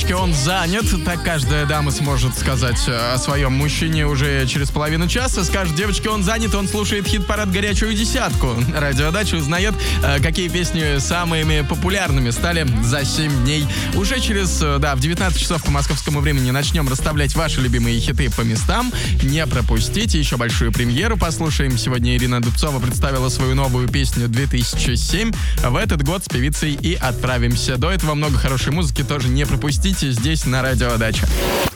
девочки, он занят. Так каждая дама сможет сказать о своем мужчине уже через половину часа. Скажет, девочки, он занят, он слушает хит-парад «Горячую десятку». Радиодача узнает, какие песни самыми популярными стали за 7 дней. Уже в 19 часов по московскому времени начнем расставлять ваши любимые хиты по местам. Не пропустите еще большую премьеру. Послушаем. Сегодня Ирина Дубцова представила свою новую песню 2007. В этот год с певицей и отправимся. До этого много хорошей музыки тоже не пропустите здесь на Радиодаче.